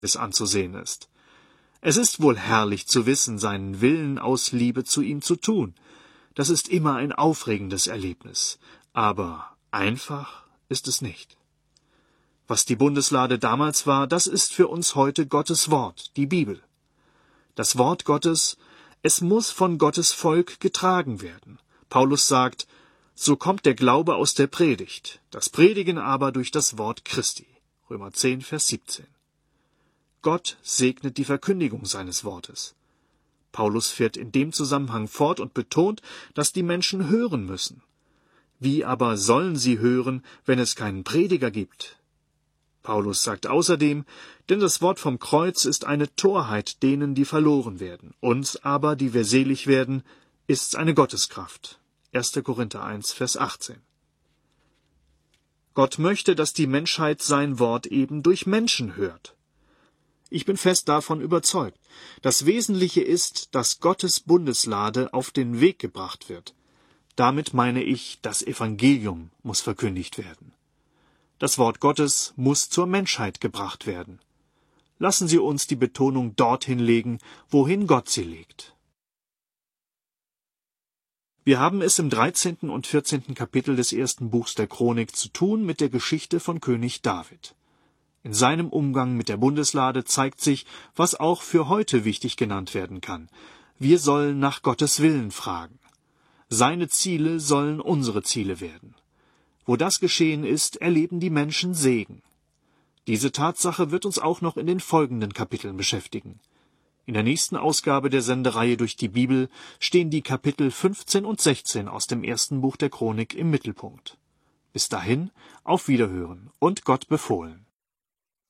anzusehen ist. Es ist wohl herrlich zu wissen, seinen Willen aus Liebe zu ihm zu tun. Das ist immer ein aufregendes Erlebnis. Aber einfach ist es nicht. Was die Bundeslade damals war, das ist für uns heute Gottes Wort, die Bibel. Das Wort Gottes, es muss von Gottes Volk getragen werden. Paulus sagt, so kommt der Glaube aus der Predigt, das Predigen aber durch das Wort Christi. Römer 10, Vers 17. Gott segnet die Verkündigung seines Wortes. Paulus fährt in dem Zusammenhang fort und betont, dass die Menschen hören müssen. Wie aber sollen sie hören, wenn es keinen Prediger gibt? Paulus sagt außerdem, denn das Wort vom Kreuz ist eine Torheit denen, die verloren werden. Uns aber, die wir selig werden, ist's eine Gotteskraft. 1. Korinther 1, Vers 18. Gott möchte, dass die Menschheit sein Wort eben durch Menschen hört. Ich bin fest davon überzeugt. Das Wesentliche ist, dass Gottes Bundeslade auf den Weg gebracht wird. Damit meine ich, das Evangelium muss verkündigt werden. Das Wort Gottes muss zur Menschheit gebracht werden. Lassen Sie uns die Betonung dorthin legen, wohin Gott sie legt. Wir haben es im 13. und 14. Kapitel des 1. Buchs der Chronik zu tun mit der Geschichte von König David. In seinem Umgang mit der Bundeslade zeigt sich, was auch für heute wichtig genannt werden kann. Wir sollen nach Gottes Willen fragen. Seine Ziele sollen unsere Ziele werden. Wo das geschehen ist, erleben die Menschen Segen. Diese Tatsache wird uns auch noch in den folgenden Kapiteln beschäftigen. In der nächsten Ausgabe der Sendereihe durch die Bibel stehen die Kapitel 15 und 16 aus dem 1. Buch der Chronik im Mittelpunkt. Bis dahin, auf Wiederhören und Gott befohlen.